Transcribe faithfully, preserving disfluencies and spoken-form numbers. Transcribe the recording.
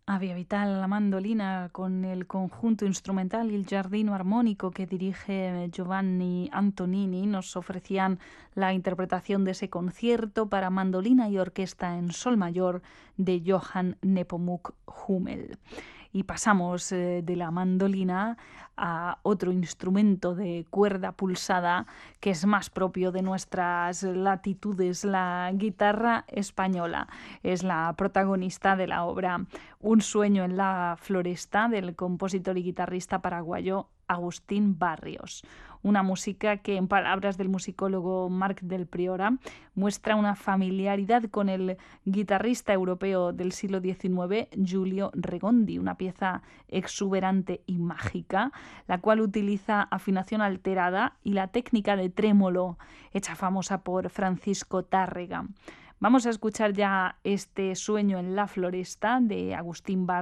Avia Vital, la mandolina con el conjunto instrumental y el giardino armónico que dirige Giovanni Antonini nos ofrecían la interpretación de ese concierto para mandolina y orquesta en sol mayor de Johann Nepomuk Hummel. Y pasamos eh, de la mandolina a otro instrumento de cuerda pulsada que es más propio de nuestras latitudes, la guitarra española. Es la protagonista de la obra Un sueño en la floresta del compositor y guitarrista paraguayo Agustín Barrios. Una música que, en palabras del musicólogo Marc del Priora, muestra una familiaridad con el guitarrista europeo del siglo diecinueve, Giulio Regondi, una pieza exuberante y mágica, la cual utiliza afinación alterada y la técnica de trémolo, hecha famosa por Francisco Tárrega. Vamos a escuchar ya este Sueño en la floresta de Agustín Barrios.